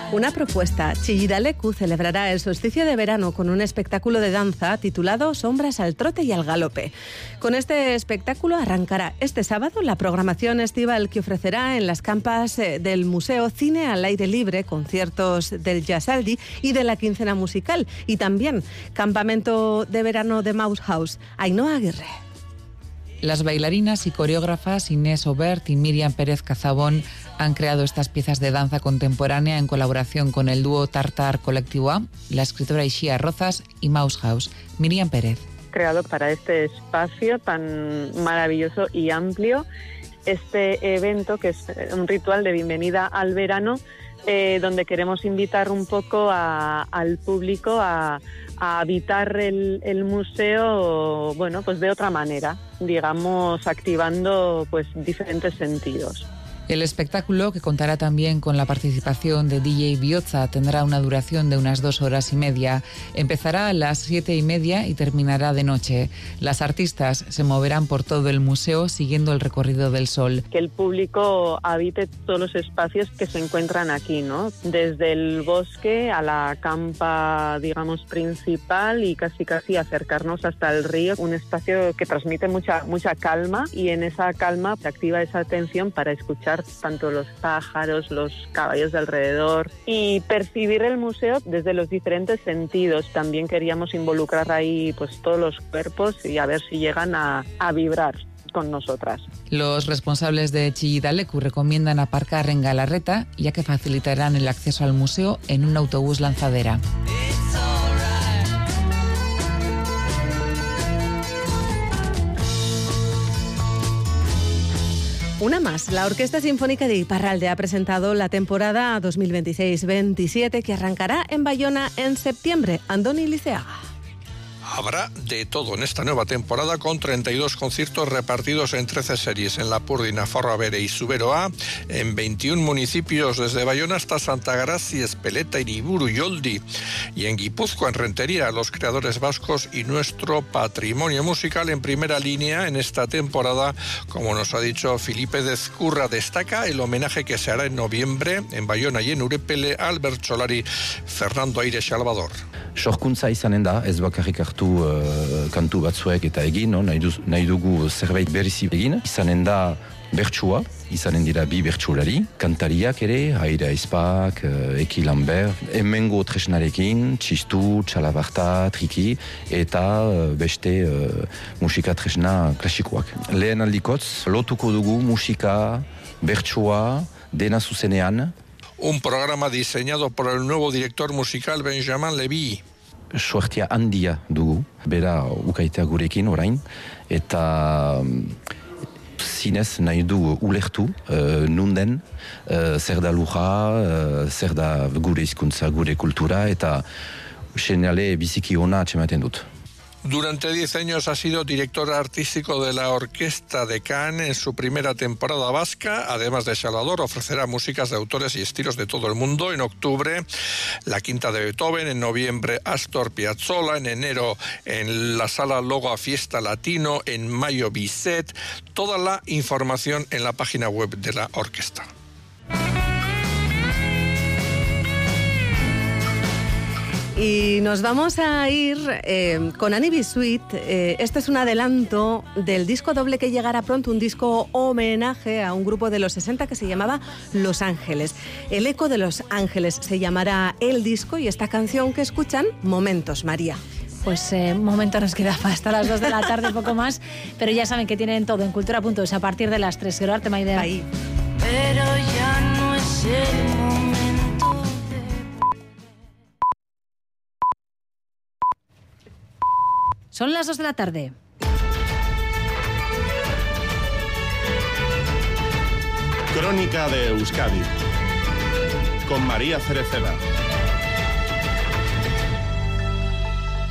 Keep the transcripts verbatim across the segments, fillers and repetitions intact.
Una propuesta. Chillida Leku celebrará el solsticio de verano con un espectáculo de danza titulado Sombras al trote y al galope. Con este espectáculo arrancará este sábado la programación estival que ofrecerá en las campas del Museo Cine al aire libre, conciertos del Jazzaldi y de la quincena musical, y también campamento de verano de Mouse House. Ainhoa Aguirre. Las bailarinas y coreógrafas Inés Obert y Miriam Pérez Cazabón han creado estas piezas de danza contemporánea en colaboración con el dúo Tartar Colectivo A, la escritora Ixía Rozas y Mouse House. Miriam Pérez. Creado para este espacio tan maravilloso y amplio, este evento que es un ritual de bienvenida al verano, eh, donde queremos invitar un poco a, al público a, a habitar el, el museo, bueno, pues de otra manera, digamos, activando pues diferentes sentidos. El espectáculo, que contará también con la participación de D J Biotza, tendrá una duración de unas dos horas y media. Empezará a las siete y media y terminará de noche. Las artistas se moverán por todo el museo siguiendo el recorrido del sol. Que el público habite todos los espacios que se encuentran aquí, ¿no? Desde el bosque a la campa, digamos, principal y casi casi acercarnos hasta el río. Un espacio que transmite mucha, mucha calma, y en esa calma se activa esa atención para escuchar tanto los pájaros, los caballos de alrededor, y percibir el museo desde los diferentes sentidos. También queríamos involucrar ahí pues todos los cuerpos y a ver si llegan a, a vibrar con nosotras. Los responsables de Chillida Leku recomiendan aparcar en Galarreta, ya que facilitarán el acceso al museo en un autobús lanzadera. Una más. La Orquesta Sinfónica de Iparralde ha presentado la temporada dos mil veintiséis veintisiete que arrancará en Bayona en septiembre. Andoni Liceaga. Habrá de todo en esta nueva temporada, con treinta y dos conciertos repartidos en trece series en Lapurdi, Nafarroa Bere y Zuberoa, en veintiún municipios desde Bayona hasta Santa Gracia, Espeleta, Iriburu y Oldi, y en Guipúzcoa, en Rentería, los creadores vascos y nuestro patrimonio musical en primera línea en esta temporada. Como nos ha dicho Filipe Dezcurra, destaca el homenaje que se hará en noviembre en Bayona y en Urepele al bertsolari Fernando Aire Salvador. Sorkuntza izanen da, ez bakarrik hartu uh, kantu batzuek eta egin, no? nahi, duz, nahi dugu zerbait berrizi egin. Izanen da bertsua, izanen dira bi bertsulari, kantariak ere, Aire Aizpak, uh, Eki Lambert, hemengo tresnarekin, txistu, txalabarta, triki, eta uh, beste uh, musika tresna klasikoak. Lehen aldikotz, lotuko dugu musika, bertsua, dena zuzenean. Un programa diseñado por el nuevo director musical Benjamin Levy. Suertia handia dugu, bera ukaitea gurekin orain, eta zinez nahi du ulertu, uh, nunden, uh, zer da luja, uh, zer da gure hizkuntza, gure kultura, eta senale biziki ona atxematen dut. Durante diez años ha sido director artístico de la Orquesta de Cannes en su primera temporada vasca. Además de Salvador, ofrecerá músicas de autores y estilos de todo el mundo. En octubre, la Quinta de Beethoven. En noviembre, Astor Piazzolla. En enero, en la Sala Logo a Fiesta Latino. En mayo, Bizet. Toda la información en la página web de la orquesta. Y nos vamos a ir eh, con Annie B. Sweet. Eh, este es un adelanto del disco doble que llegará pronto, un disco homenaje a un grupo de los sesenta que se llamaba Los Ángeles. El eco de Los Ángeles se llamará el disco, y esta canción que escuchan, Momentos, María. Pues eh, un momento nos queda hasta las dos de la tarde, poco más, pero ya saben que tienen todo en cultura punto es a partir de las tres. Quiero darte más idea. Ahí. Pero ya no es el momento. Son las dos de la tarde. Crónica de Euskadi con María Cereceda.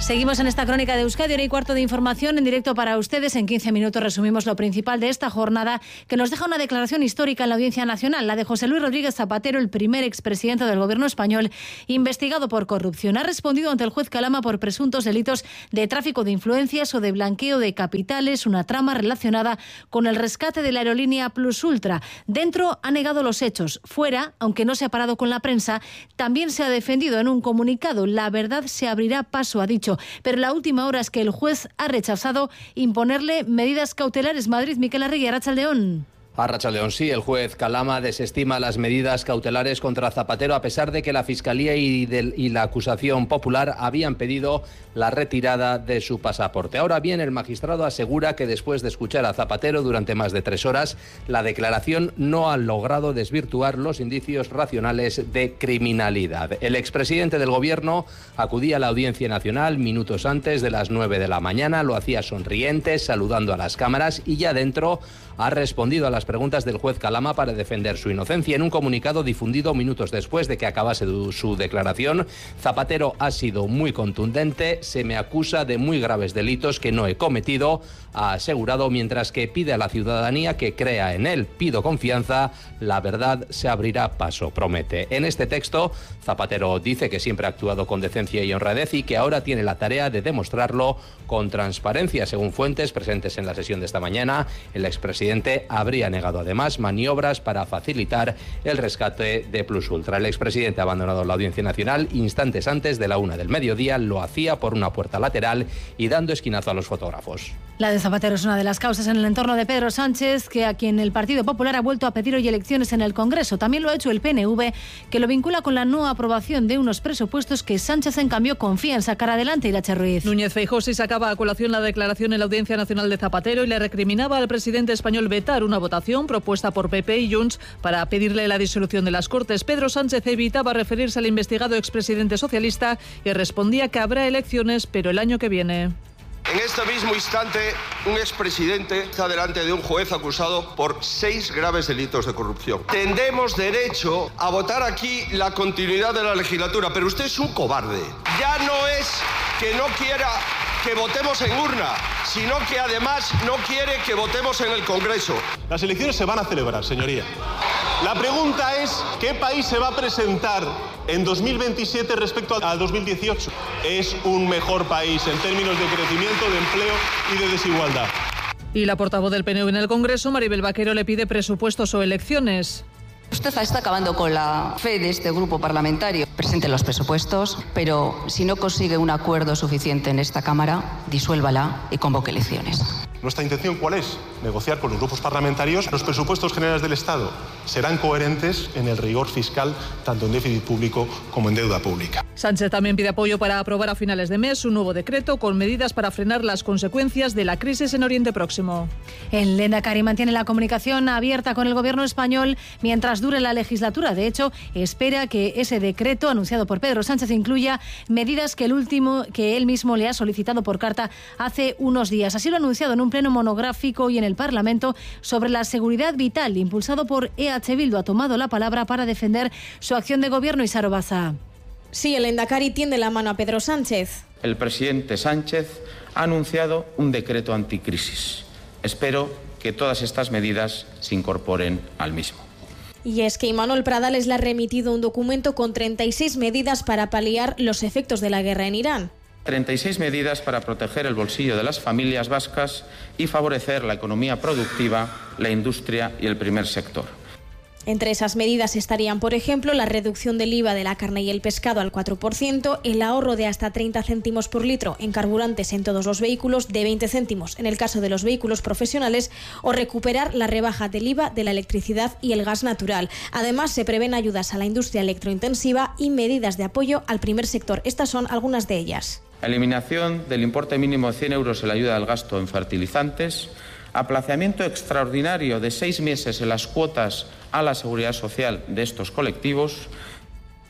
Seguimos en esta crónica de Euskadi, hora y cuarto de información en directo para ustedes. En quince minutos resumimos lo principal de esta jornada, que nos deja una declaración histórica en la Audiencia Nacional, la de José Luis Rodríguez Zapatero, el primer expresidente del Gobierno español, investigado por corrupción. Ha respondido ante el juez Calama por presuntos delitos de tráfico de influencias o de blanqueo de capitales, una trama relacionada con el rescate de la aerolínea Plus Ultra. Dentro ha negado los hechos. Fuera, aunque no se ha parado con la prensa, también se ha defendido en un comunicado. La verdad se abrirá paso, ha dicho. Pero la última hora es que el juez ha rechazado imponerle medidas cautelares. Madrid, Miquel Arregui, Arratsaldeón. Arratsaldeón, sí, el juez Calama desestima las medidas cautelares contra Zapatero a pesar de que la Fiscalía y, de, y la acusación popular habían pedido la retirada de su pasaporte. Ahora bien, el magistrado asegura que después de escuchar a Zapatero durante más de tres horas, la declaración no ha logrado desvirtuar los indicios racionales de criminalidad. El expresidente del Gobierno acudía a la Audiencia Nacional minutos antes de las nueve de la mañana, lo hacía sonriente, saludando a las cámaras y ya dentro ha respondido a las preguntas del juez Calama para defender su inocencia. En un comunicado difundido minutos después de que acabase su declaración, Zapatero ha sido muy contundente, se me acusa de muy graves delitos que no he cometido, ha asegurado, mientras que pide a la ciudadanía que crea en él. Pido confianza, la verdad se abrirá paso, promete. En este texto, Zapatero dice que siempre ha actuado con decencia y honradez y que ahora tiene la tarea de demostrarlo con transparencia. Según fuentes presentes en la sesión de esta mañana, el expresidente habría negado además maniobras para facilitar el rescate de Plus Ultra. El expresidente ha abandonado la Audiencia Nacional instantes antes de la una del mediodía, lo hacía por una puerta lateral y dando esquinazo a los fotógrafos. La de Zapatero es una de las causas en el entorno de Pedro Sánchez, que a quien el Partido Popular ha vuelto a pedir hoy elecciones en el Congreso. También lo ha hecho el P N V, que lo vincula con la no aprobación de unos presupuestos que Sánchez, en cambio, confía en sacar adelante. Irache Ruiz. Núñez Feijóo sí sacaba a colación la declaración en la Audiencia Nacional de Zapatero y le recriminaba al presidente español vetar una votación propuesta por P P y Junts para pedirle la disolución de las Cortes. Pedro Sánchez evitaba referirse al investigado expresidente socialista y respondía que habrá elecciones, pero el año que viene. En este mismo instante, un expresidente está delante de un juez acusado por seis graves delitos de corrupción. Tendremos derecho a votar aquí la continuidad de la legislatura, pero usted es un cobarde. Ya no es que no quiera que votemos en urna, sino que además no quiere que votemos en el Congreso. Las elecciones se van a celebrar, señoría. La pregunta es, ¿qué país se va a presentar en dos mil veintisiete respecto a dos mil dieciocho? Es un mejor país en términos de crecimiento, de empleo y de desigualdad. Y la portavoz del P N V en el Congreso, Maribel Vaquero, le pide presupuestos o elecciones. Usted está acabando con la fe de este grupo parlamentario. Presente los presupuestos, pero si no consigue un acuerdo suficiente en esta Cámara, disuélvala y convoque elecciones. ¿Nuestra intención cuál es? Negociar con los grupos parlamentarios. Los presupuestos generales del Estado serán coherentes en el rigor fiscal, tanto en déficit público como en deuda pública. Sánchez también pide apoyo para aprobar a finales de mes un nuevo decreto con medidas para frenar las consecuencias de la crisis en Oriente Próximo. El Lehendakari mantiene la comunicación abierta con el Gobierno español mientras dure la legislatura. De hecho, espera que ese decreto anunciado por Pedro Sánchez incluya medidas que, el último, que él mismo le ha solicitado por carta hace unos días. Así lo ha anunciado en un pleno monográfico y en el Parlamento sobre la seguridad vital, impulsado por E H Bildu. Ha tomado la palabra para defender su acción de gobierno. Isaro Baza. Sí, el Lehendakari tiende la mano a Pedro Sánchez. El presidente Sánchez ha anunciado un decreto anticrisis. Espero que todas estas medidas se incorporen al mismo. Y es que Imanol Pradales le ha remitido un documento con treinta y seis medidas para paliar los efectos de la guerra en Irán. treinta y seis medidas para proteger el bolsillo de las familias vascas y favorecer la economía productiva, la industria y el primer sector. Entre esas medidas estarían, por ejemplo, la reducción del I V A de la carne y el pescado al cuatro por ciento, el ahorro de hasta treinta céntimos por litro en carburantes en todos los vehículos, de veinte céntimos en el caso de los vehículos profesionales, o recuperar la rebaja del I V A de la electricidad y el gas natural. Además, se prevén ayudas a la industria electrointensiva y medidas de apoyo al primer sector. Estas son algunas de ellas. Eliminación del importe mínimo de cien euros en la ayuda al gasto en fertilizantes, aplazamiento extraordinario de seis meses en las cuotas a la seguridad social de estos colectivos.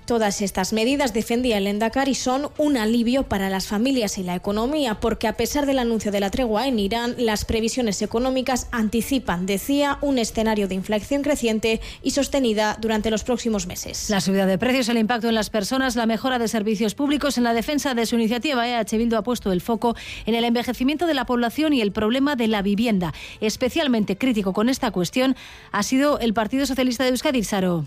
Todas estas medidas, defendía el Lehendakari, son un alivio para las familias y la economía, porque a pesar del anuncio de la tregua en Irán, las previsiones económicas anticipan, decía, un escenario de inflación creciente y sostenida durante los próximos meses. La subida de precios, el impacto en las personas, la mejora de servicios públicos. En la defensa de su iniciativa, E H Bildu ha puesto el foco en el envejecimiento de la población y el problema de la vivienda. Especialmente crítico con esta cuestión ha sido el Partido Socialista de Euskadi, Saro.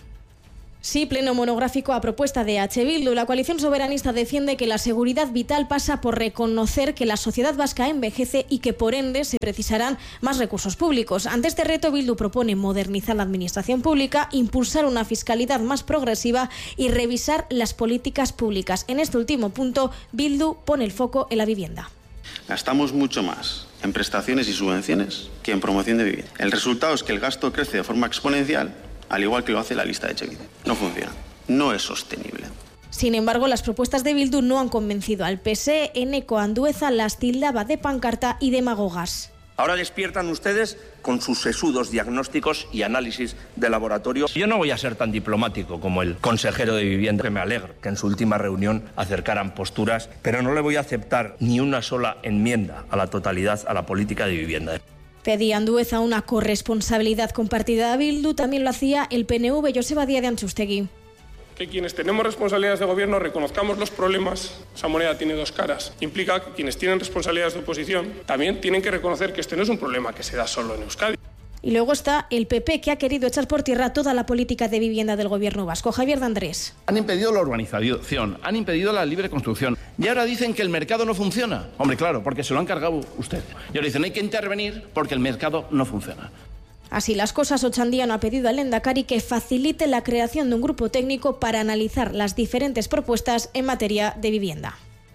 Sí, pleno monográfico a propuesta de E H Bildu. La coalición soberanista defiende que la seguridad vital pasa por reconocer que la sociedad vasca envejece y que por ende se precisarán más recursos públicos. Ante este reto, Bildu propone modernizar la administración pública, impulsar una fiscalidad más progresiva y revisar las políticas públicas. En este último punto, Bildu pone el foco en la vivienda. Gastamos mucho más en prestaciones y subvenciones que en promoción de vivienda. El resultado es que el gasto crece de forma exponencial, al igual que lo hace la lista de Echevide. No funciona, no es sostenible. Sin embargo, las propuestas de Bildu no han convencido al P S E. Eneco Andueza las tildaba de pancarta y demagogas. Ahora despiertan ustedes con sus sesudos diagnósticos y análisis de laboratorio. Yo no voy a ser tan diplomático como el consejero de Vivienda, que me alegro que en su última reunión acercaran posturas, pero no le voy a aceptar ni una sola enmienda a la totalidad a la política de vivienda. Pedía Andueza una corresponsabilidad compartida a Bildu, también lo hacía el P N V, Joseba Díaz de Antxustegi. Que quienes tenemos responsabilidades de gobierno reconozcamos los problemas. Esa moneda tiene dos caras. Implica que quienes tienen responsabilidades de oposición también tienen que reconocer que este no es un problema que se da solo en Euskadi. Y luego está el P P, que ha querido echar por tierra toda la política de vivienda del gobierno vasco. Javier de Andrés. Han impedido la urbanización, han impedido la libre construcción. Y ahora dicen que el mercado no funciona. Hombre, claro, porque se lo han cargado usted. Y ahora dicen hay que intervenir porque el mercado no funciona. Así las cosas, Ochandiano ha pedido al Lehendakari que facilite la creación de un grupo técnico para analizar las diferentes propuestas en materia de vivienda.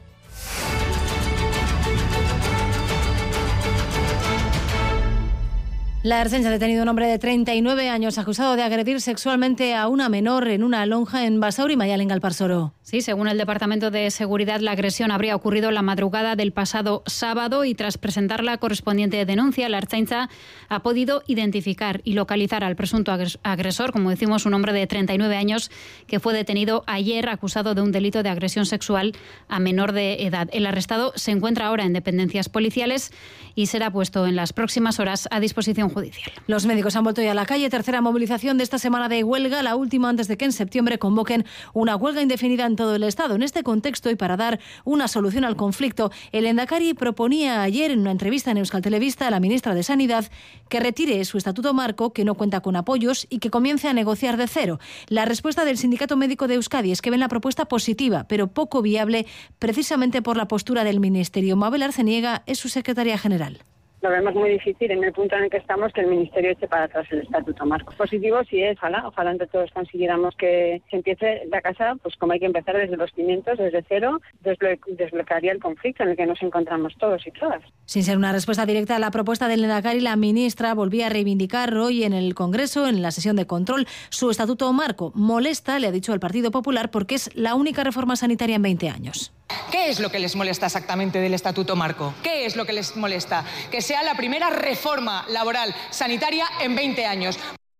La Ertzaintza ha detenido a un hombre de treinta y nueve años acusado de agredir sexualmente a una menor en una lonja en Basauri, Mayalen Galparsoro. Sí, según el Departamento de Seguridad, la agresión habría ocurrido la madrugada del pasado sábado y tras presentar la correspondiente denuncia, la Ertzaintza ha podido identificar y localizar al presunto agresor, como decimos, un hombre de treinta y nueve años que fue detenido ayer acusado de un delito de agresión sexual a menor de edad. El arrestado se encuentra ahora en dependencias policiales y será puesto en las próximas horas a disposición judicial. Los médicos han vuelto ya a la calle. Tercera movilización de esta semana de huelga, la última antes de que en septiembre convoquen una huelga indefinida en todo el Estado. En este contexto y para dar una solución al conflicto, el Lehendakari proponía ayer en una entrevista en Euskal Telebista a la ministra de Sanidad que retire su estatuto marco, que no cuenta con apoyos, y que comience a negociar de cero. La respuesta del Sindicato Médico de Euskadi es que ven la propuesta positiva, pero poco viable, precisamente por la postura del Ministerio. Mabel Arceniega es su secretaria general. Lo vemos muy difícil en el punto en el que estamos que el Ministerio eche para atrás el estatuto marco. Positivo sí es, ojalá, ojalá entre todos consiguiéramos que se empiece la casa, pues como hay que empezar desde los cimientos, desde cero, desblo- desbloquearía el conflicto en el que nos encontramos todos y todas. Sin ser una respuesta directa a la propuesta del Lehendakari, la ministra volvía a reivindicar hoy en el Congreso, en la sesión de control, su estatuto marco. Molesta, le ha dicho el Partido Popular, porque es la única reforma sanitaria en veinte años. ¿Qué es lo que les molesta exactamente del Estatuto Marco? ¿Qué es lo que les molesta? Que sea la primera reforma laboral sanitaria en veinte años.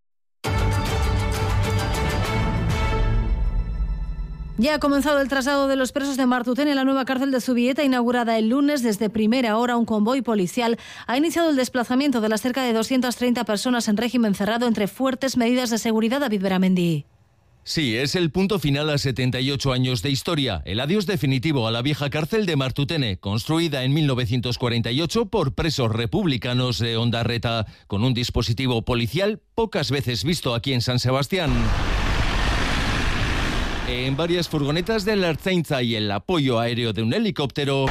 Ya ha comenzado el traslado de los presos de Martutene en la nueva cárcel de Zubieta, inaugurada el lunes. Desde primera hora, un convoy policial ha iniciado el desplazamiento de las cerca de doscientas treinta personas en régimen cerrado entre fuertes medidas de seguridad. David Beramendi. Sí, es el punto final a setenta y ocho años de historia, el adiós definitivo a la vieja cárcel de Martutene, construida en mil novecientos cuarenta y ocho por presos republicanos de Ondarreta, con un dispositivo policial pocas veces visto aquí en San Sebastián. En varias furgonetas de la Ertzaintza y el apoyo aéreo de un helicóptero,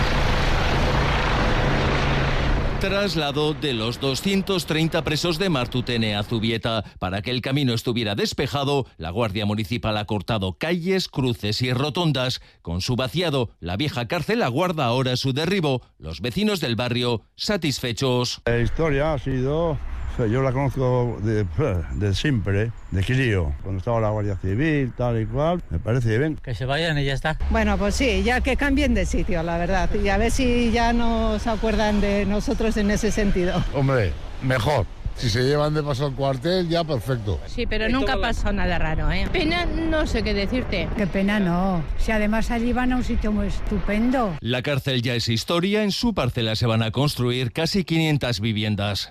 traslado de los doscientos treinta presos de Martutene a Zubieta. Para que el camino estuviera despejado, la Guardia Municipal ha cortado calles, cruces y rotondas. Con su vaciado, la vieja cárcel aguarda ahora su derribo. Los vecinos del barrio satisfechos. La historia ha sido... Yo la conozco de, de siempre, de crío, cuando estaba la Guardia Civil, tal y cual, me parece bien. Que se vayan y ya está. Bueno, pues sí, ya que cambien de sitio, la verdad, y a ver si ya no se acuerdan de nosotros en ese sentido. Hombre, mejor, Si se llevan de paso al cuartel, ya perfecto. Sí, pero nunca pasó nada raro, ¿eh? Pena, no sé qué decirte. Qué pena no. Si además allí van a un sitio muy estupendo. La cárcel ya es historia. En su parcela se van a construir casi quinientas viviendas.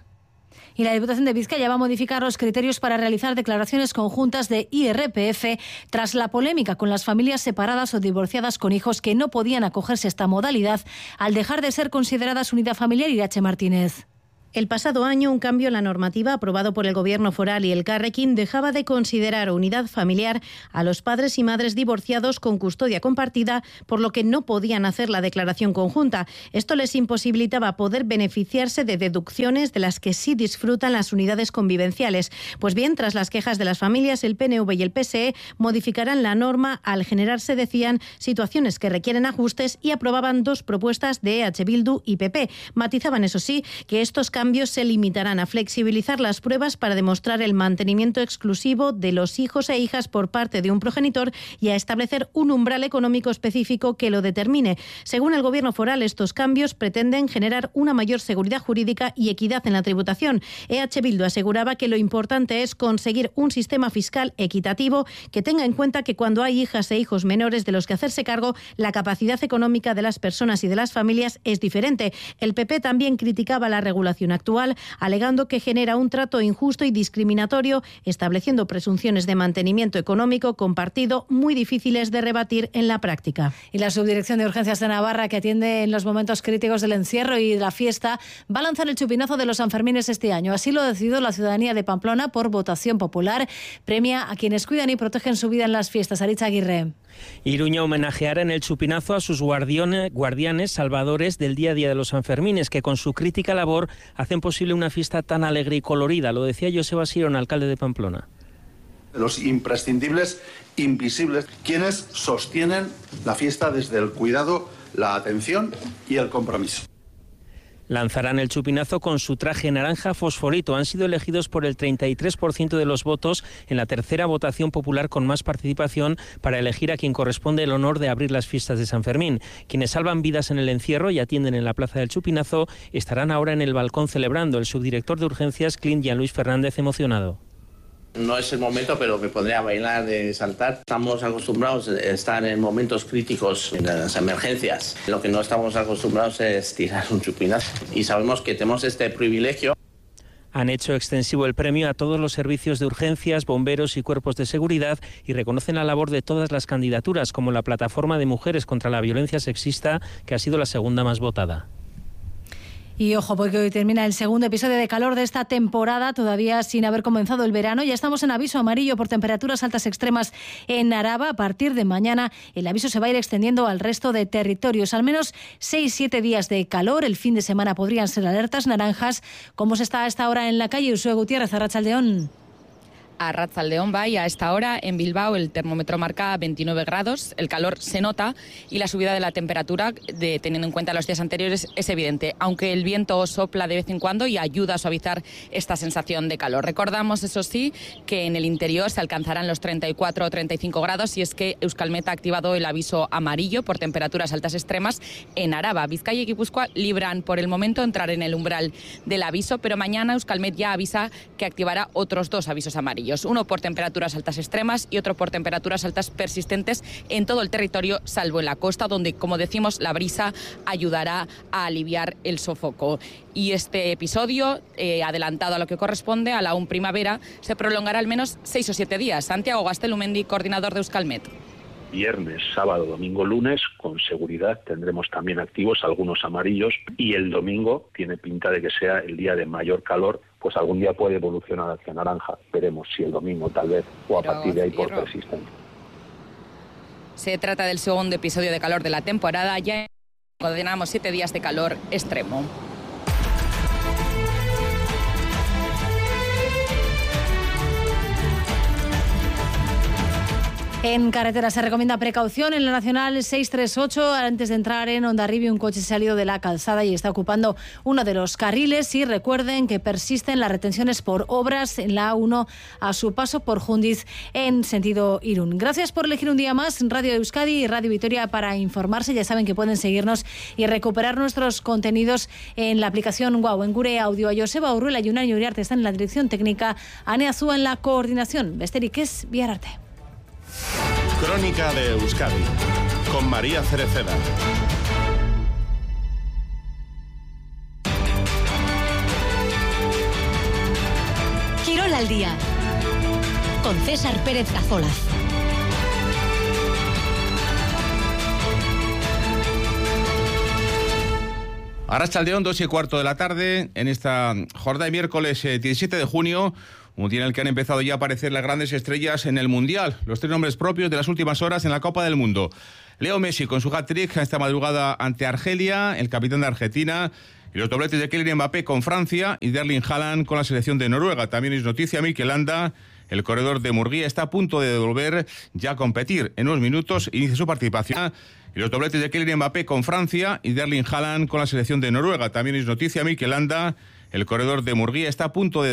Y la Diputación de Vizcaya va a modificar los criterios para realizar declaraciones conjuntas de I R P F tras la polémica con las familias separadas o divorciadas con hijos que no podían acogerse a esta modalidad al dejar de ser consideradas unidad familiar. Irache Martínez. El pasado año, un cambio en la normativa aprobado por el Gobierno foral y el Carrequín dejaba de considerar unidad familiar a los padres y madres divorciados con custodia compartida, por lo que no podían hacer la declaración conjunta. Esto les imposibilitaba poder beneficiarse de deducciones de las que sí disfrutan las unidades convivenciales. Pues bien, tras las quejas de las familias, el P N V y el P S E modificarán la norma al generarse, decían, situaciones que requieren ajustes y aprobaban dos propuestas de E H Bildu y P P. Matizaban, eso sí, que estos cambios cambios se limitarán a flexibilizar las pruebas para demostrar el mantenimiento exclusivo de los hijos e hijas por parte de un progenitor y a establecer un umbral económico específico que lo determine. Según el Gobierno foral, estos cambios pretenden generar una mayor seguridad jurídica y equidad en la tributación. E H Bildu aseguraba que lo importante es conseguir un sistema fiscal equitativo que tenga en cuenta que cuando hay hijas e hijos menores de los que hacerse cargo, la capacidad económica de las personas y de las familias es diferente. El P P también criticaba la regulación actual, alegando que genera un trato injusto y discriminatorio, estableciendo presunciones de mantenimiento económico compartido muy difíciles de rebatir en la práctica. Y la Subdirección de Urgencias de Navarra, que atiende en los momentos críticos del encierro y de la fiesta, va a lanzar el chupinazo de los Sanfermines este año. Así lo ha decidido la ciudadanía de Pamplona por votación popular. Premia a quienes cuidan y protegen su vida en las fiestas. Aritz Aguirre. Iruña homenajeará en el chupinazo a sus guardianes, guardianes salvadores del día a día de los Sanfermines, que con su crítica labor hacen posible una fiesta tan alegre y colorida. Lo decía Joseba Sirón, alcalde de Pamplona. Los imprescindibles, invisibles, quienes sostienen la fiesta desde el cuidado, la atención y el compromiso. Lanzarán el chupinazo con su traje naranja fosforito. Han sido elegidos por el treinta y tres por ciento de los votos en la tercera votación popular con más participación para elegir a quien corresponde el honor de abrir las fiestas de San Fermín. Quienes salvan vidas en el encierro y atienden en la Plaza del Chupinazo estarán ahora en el balcón celebrando. El subdirector de urgencias, Clint Jean Luis Fernández, emocionado. No es el momento, pero me pondré a bailar, de saltar. Estamos acostumbrados a estar en momentos críticos en las emergencias. Lo que no estamos acostumbrados es tirar un chupinazo. Y sabemos que tenemos este privilegio. Han hecho extensivo el premio a todos los servicios de urgencias, bomberos y cuerpos de seguridad y reconocen la labor de todas las candidaturas, como la Plataforma de Mujeres contra la Violencia Sexista, que ha sido la segunda más votada. Y ojo, porque hoy termina el segundo episodio de calor de esta temporada, todavía sin haber comenzado el verano. Ya estamos en aviso amarillo por temperaturas altas extremas en Araba. A partir de mañana el aviso se va a ir extendiendo al resto de territorios. Al menos seis siete días de calor. El fin de semana podrían ser alertas naranjas. ¿Cómo se está a esta hora en la calle? Uxue Gutiérrez, Arratsaldeón. A Arratsaldeón va y a esta hora en Bilbao el termómetro marca veintinueve grados, el calor se nota y la subida de la temperatura, de, teniendo en cuenta los días anteriores, es evidente, aunque el viento sopla de vez en cuando y ayuda a suavizar esta sensación de calor. Recordamos, eso sí, que en el interior se alcanzarán los treinta y cuatro o treinta y cinco grados y es que Euskalmet ha activado el aviso amarillo por temperaturas altas extremas en Araba. Vizcaya y Guipúzcoa libran por el momento entrar en el umbral del aviso, pero mañana Euskalmet ya avisa que activará otros dos avisos amarillos. Uno por temperaturas altas extremas y otro por temperaturas altas persistentes en todo el territorio, salvo en la costa, donde, como decimos, la brisa ayudará a aliviar el sofoco. Y este episodio, eh, adelantado a lo que corresponde a la aún primavera, se prolongará al menos seis o siete días. Santiago Gastelumendi, coordinador de Euskalmet. Viernes, sábado, domingo, lunes, con seguridad tendremos también activos algunos amarillos y el domingo tiene pinta de que sea el día de mayor calor, pues algún día puede evolucionar hacia naranja. Veremos si el domingo tal vez o a Pero, partir de ahí por persistencia. Se trata del segundo episodio de calor de la temporada, ya coordinamos siete días de calor extremo. En carretera se recomienda precaución en la Nacional seiscientos treinta y ocho. Antes de entrar en Hondarribia, un coche se ha salido de la calzada y está ocupando uno de los carriles. Y recuerden que persisten las retenciones por obras en la A uno a su paso por Jundiz en sentido Irún. Gracias por elegir un día más Radio Euskadi y Radio Vitoria para informarse. Ya saben que pueden seguirnos y recuperar nuestros contenidos en la aplicación Guau. En Gure Audio, a Joseba Urruela y Unai Uriarte están en la dirección técnica, Ane Azúa en la coordinación. Besterik ez, bihar arte. Crónica de Euskadi con María Cereceda. Quirol al día con César Pérez Cazolas. Arratsaldeón, dos y cuarto de la tarde, en esta jornada de miércoles eh, diecisiete de junio, un día en el que han empezado ya a aparecer las grandes estrellas en el Mundial, los tres nombres propios de las últimas horas en la Copa del Mundo. Leo Messi con su hat-trick esta madrugada ante Argelia, el capitán de Argentina, y los dobletes de Kylian Mbappé con Francia y de Erling Haaland con la selección de Noruega. También es noticia Mikel Landa, el corredor de Murguía, está a punto de volver ya a competir. En unos minutos inicia su participación. Y los dobletes de Kylian Mbappé con Francia y de Erling Haaland con la selección de Noruega. También es noticia Mikel Landa, el corredor de Murguía, está a punto de